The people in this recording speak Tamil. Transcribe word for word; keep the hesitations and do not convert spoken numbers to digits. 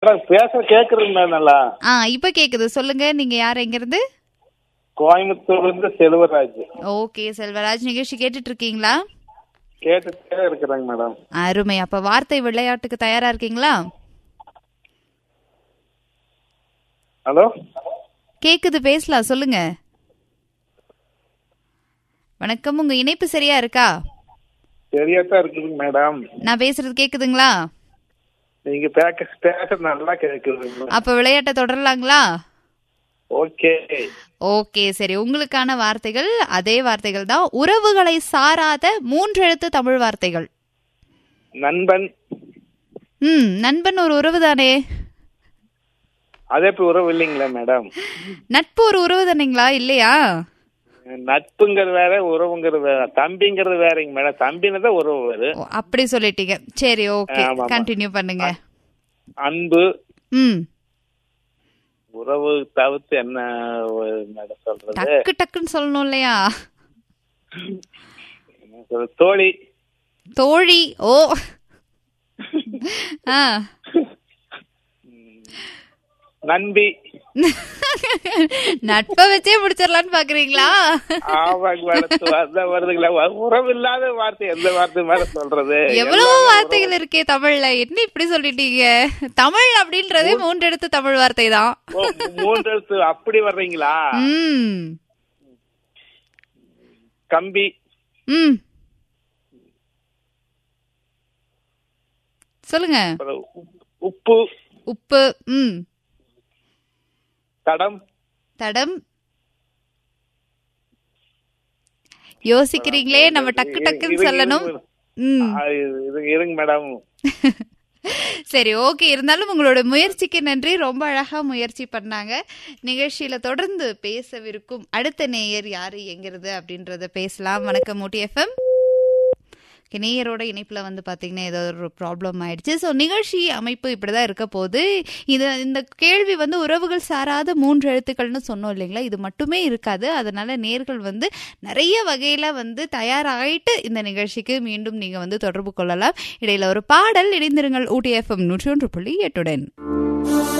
பேச கேக்குறீங்களா நல்லா? ஆ இப்ப கேக்குது. சொல்லுங்க, நீங்க யார், எங்க இருந்து? கோயம்புத்தூர்ல இருந்து செல்வராஜ். ஓகே செல்வராஜ், நிகழ்ச்சி கேட்டுட்டு இருக்கீங்களா? கேட்டுட்டே இருக்கிறாங்க மேடம். அருமை. அப்ப வார்த்தை விளையாட்டுக்கு தயாரா இருக்கீங்களா? ஹலோ, கேக்குது, பேசலாம், சொல்லுங்க. வணக்கம், உங்க இணைப்பு சரியா இருக்கா? சரியாத்தான் இருக்குதுங்க மேடம். நான் பேசுறது கேக்குதுங்களா? நீங்க பேக்க பேச நல்லா கேக்குது. அப்ப விளையாட்ட தொடரலாங்களா? ஓகே ஓகே சரி. உங்களுக்கான வார்த்தைகள் அதே வார்த்தைகள் தான். உறவுகளை சாராத மூன்று எழுத்து தமிழ் வார்த்தைகள். நண்பன். ம் நண்பன் ஒரு உறவு தானே? அதே இப்ப உறவு இல்லைங்களா மேடம்? நட்பு ஒரு உறவு தானேங்களா? இல்லையா? நட்புங்கிறது வேற, உறவுங்கிறது வேற. தம்பிங்கிறது வேறங்க மேடம். தம்பினதான் உறவு வேறு. அப்படி சொல்லிட்டீங்க. சரி, ஓகே, கண்டினியூ பண்ணுங்க. அன்பு. ம் உறவு தவிர்த்து என்ன மேடம் சொல்றது? டக்கு டக்குன்னு சொல்லணும் இல்லையா? தோழி. தோழி. ஓ ஆ நண்பி. நட்பை வச்சே முடிச்சிடலான்னு பாக்குறீங்களா? உறவு இல்லாத வார்த்தை எந்த வார்த்தை மேல சொல்றது? எவ்வளவு வார்த்தைகள் இருக்கே தமிழ்ல, என்ன இப்படி சொல்லிட்டீங்க? தமிழ் அப்படின்றதே மூன்று எழுத்து தமிழ் வார்த்தை தான். மூன்று எழுத்து அப்படி வர்றீங்களா? ம் கம்பி. ம் சொல்லுங்க. உப்பு. உப்பு. ம் தடம். தடம். யோசிக்கிறீங்களே, நம்ம டக்கு டக்குன்னு சொல்லணும். இருங்க மேடம். சரி, ஓகே. இருந்தாலும் உங்களோட முயற்சிக்கு நன்றி. ரொம்ப அழகா முயற்சி பண்ணாங்க. நிகழ்ச்சியில தொடர்ந்து பேசவிருக்கும் அடுத்த நேயர் யாரு, எங்கிறது அப்படின்றத பேசலாம். வணக்கம் ஊட்டி எஃப்எம். நேயரோட இணைப்புல வந்து பாத்தீங்கன்னா ஏதோ ஒரு ப்ராப்ளம் ஆயிடுச்சு. ஸோ நிகழ்ச்சி அமைப்பு இப்படிதான் இருக்க போது. இது இந்த கேள்வி வந்து உறவுகள் சாராத மூன்று எழுத்துக்கள்னு சொன்னோம் இல்லைங்களா? இது மட்டுமே இருக்காது. அதனால நேர்கள் வந்து நிறைய வகையில வந்து தயாராகிட்டு இந்த நிகழ்ச்சிக்கு மீண்டும் நீங்க வந்து தொடர்பு கொள்ளலாம். இடையில ஒரு பாடல். இணைந்திருங்கள் ஊட்டி எஃப்எம் நூற்றி ஒன்று புள்ளி எட்டுடன்.